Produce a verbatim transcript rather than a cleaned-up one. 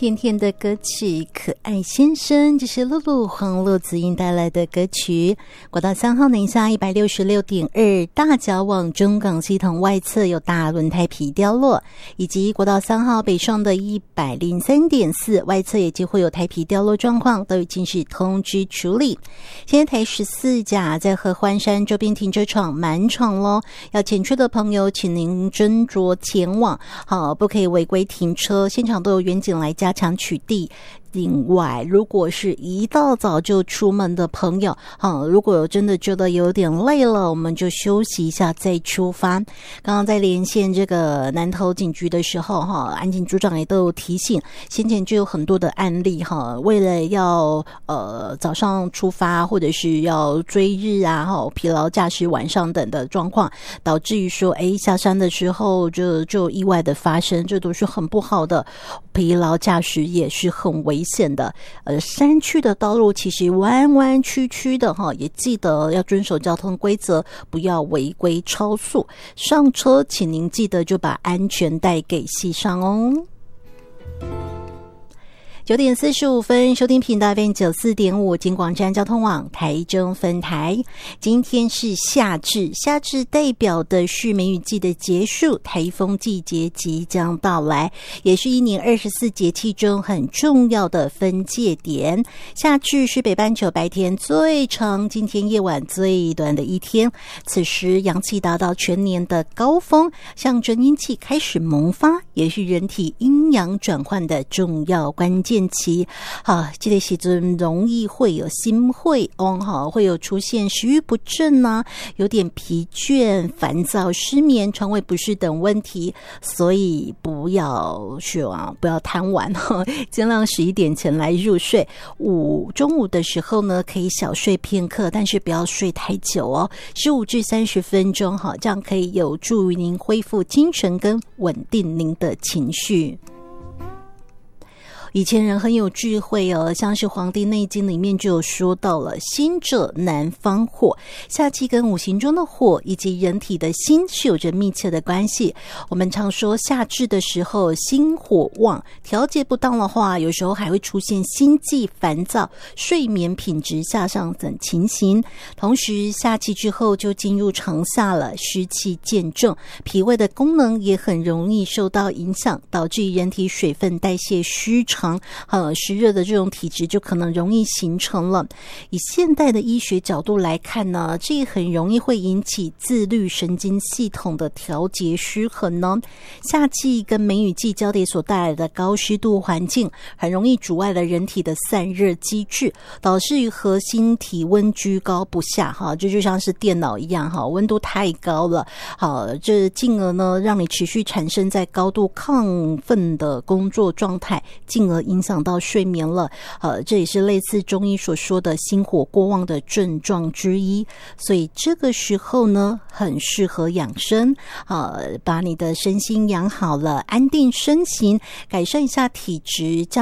甜甜的歌曲可爱先生，这是露露黄洛子英带来的歌曲。国道三号南下 一百六十六点二 大甲往中港系统外侧有大轮胎皮掉落，以及国道三号北上的 一百零三点四 外侧也几乎有胎皮掉落状况，都已经是通知处理。现在台十四甲在合欢山周边停车场满场咯，要前去的朋友请您斟酌前往，好，不可以违规停车，现场都有员警来加强取缔。另外，如果是一大早就出门的朋友，好，如果真的觉得有点累了，我们就休息一下再出发。刚刚在连线这个南投警局的时候，哈，安警组长也都有提醒，先前就有很多的案例，哈，为了要呃早上出发或者是要追日啊，哈，疲劳驾驶晚上等的状况，导致于说，哎，下山的时候就就意外的发生，这都是很不好的。疲劳驾驶也是很危险的，呃，山区的道路其实弯弯曲曲的哈，也记得要遵守交通规则，不要违规超速。上车，请您记得就把安全带给系上哦。九点四十五分，收听频道 F M 九十四点五 金广站交通网台中分台。今天是夏至，夏至代表的是梅雨季的结束，台风季节即将到来，也是一年二十四节气中很重要的分界点。夏至是北半球白天最长，今天夜晚最短的一天，此时阳气达到全年的高峰，象征阴气开始萌发，也是人体阴阳转换的重要关键期啊，这个时阵容易会有心会哦，哈，会有出现食欲不振啊，有点疲倦、烦躁、失眠、肠胃不适等问题，所以不要说啊，不要贪玩哈，尽量十一点前来入睡。午中午的时候呢，可以小睡片刻，但是不要睡太久哦，十五至三十分钟哈，这样可以有助于您恢复精神跟稳定您的情绪。以前人很有智慧哦，像是《黄帝内经》里面就有说到了，心者南方火，夏季跟五行中的火以及人体的心是有着密切的关系。我们常说夏至的时候心火旺，调节不当的话，有时候还会出现心悸、烦躁、睡眠品质下降等情形。同时夏季之后就进入长夏了，湿气渐重，脾胃的功能也很容易受到影响，导致人体水分代谢失常，呃，湿热的这种体质就可能容易形成了。以现代的医学角度来看呢，这很容易会引起自律神经系统的调节失衡呢。夏季跟梅雨季交叠所带来的高湿度环境，很容易阻碍了人体的散热机制，导致于核心体温居高不下哈，这就像是电脑一样哈，温度太高了，好，这进而呢让你持续产生在高度亢奋的工作状态，进而影响到睡眠了，呃，这也是类似中医所说的心火过旺的症状之一。所以这个时候呢，很适合养生，呃，把你的身心养好了，安定身形，改善一下体质。